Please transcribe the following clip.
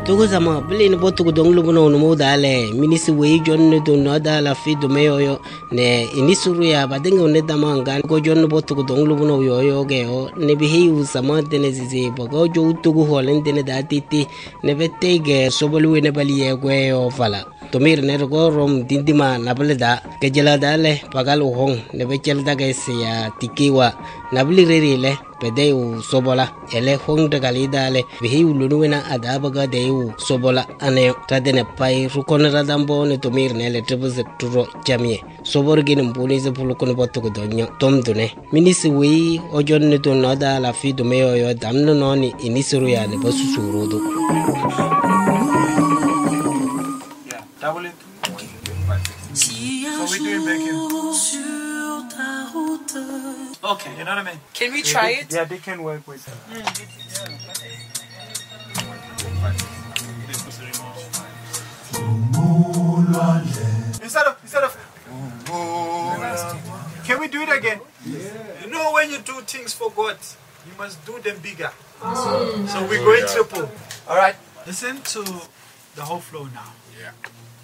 Togo sama bele ni botu dong lu bono no modale minisi we jonne do no dala fi do meyo ne inisuru ya badenga ne damanga go jonne botu dong lu bono yo ge o ne bi hiu sama dene zizi bogo jo tugu holen dene da titi ne betege sobolu ne bali ye gwe o fala to mir ne go rom dindima na bele da ke jela dale pagal hong ne be chel da ge se ya tikiwa na bili rerile pedeu sobola ele hong de galidale bi hiu lunuena adabaga deu sobola ane tadene pai rukona radambo ne to mir ne le trebuse turo jamie sobor gine mbuni ze pulukon botu ko donyo tom dune minisi wi ojon ne to nada la fi do meyo yo damno noni inisuru ya ne basu surudo double it. So we doing back in. Okay, you know what I mean? Can we try it? Yeah, they can work with it. Instead of can we do it again? Yeah. You know when you do things for God, you must do them bigger. So we're going triple. Alright, listen to the whole flow now. Yeah.